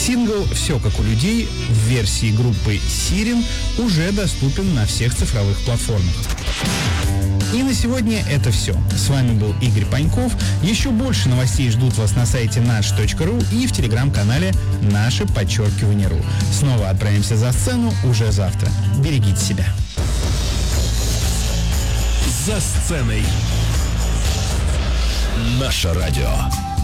Сингл «Все как у людей» в версии группы Сирен уже доступен на всех цифровых платформах. И на сегодня это все. С вами был Игорь Паньков. Еще больше новостей ждут вас на сайте nаш.ру и в телеграм-канале _ру. Снова отправимся за сцену уже завтра. Берегите себя. За сценой. Наше радио.